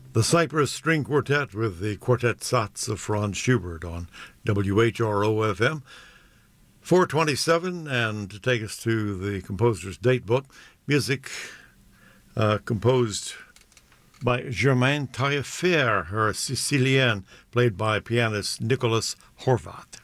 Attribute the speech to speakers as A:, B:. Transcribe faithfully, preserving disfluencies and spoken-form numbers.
A: The Cypress String Quartet with the Quartet Satz of Franz Schubert on W H R O F M. four twenty-seven, and to take us to the composer's date book, music uh, composed by Germaine Taillefer, her Sicilienne, played by pianist Nicholas Horvath.